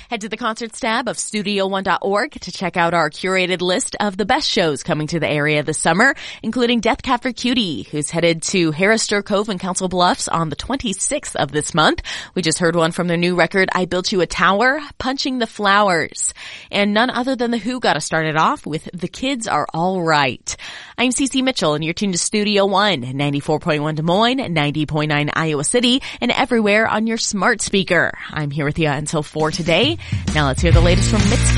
Head to the concerts tab of studio1.org to check out our curated list of the best shows coming to the area this summer, including Death Cab for Cutie, who's headed to Harristur Cove and Council Bluffs on the 26th of this month. We just heard one from their new record, I Built You a Tower, Punching the Flowers. And none other than The Who got us started off with The Kids Are All Right. I'm Cece Mitchell, and you're tuned to Studio One, 94.1 Des Moines, 90.9 Iowa City, and everywhere on your smart speaker. I'm here with you until 4 today. Now let's hear the latest from Mitski.